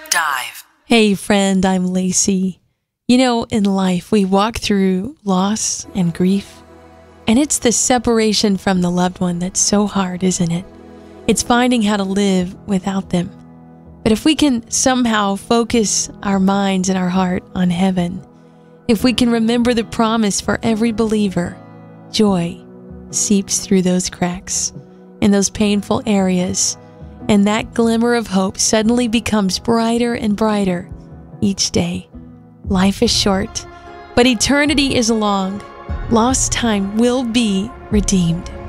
Dive. Hey friend, I'm Lacey. You know, in life we walk through loss and grief, and it's the separation from the loved one that's so hard, isn't it? It's finding how to live without them. But if we can somehow focus our minds and our heart on heaven, if we can remember the promise for every believer, joy seeps through those cracks in those painful areas, and that glimmer of hope suddenly becomes brighter and brighter each day. Life is short, but eternity is long. Lost time will be redeemed.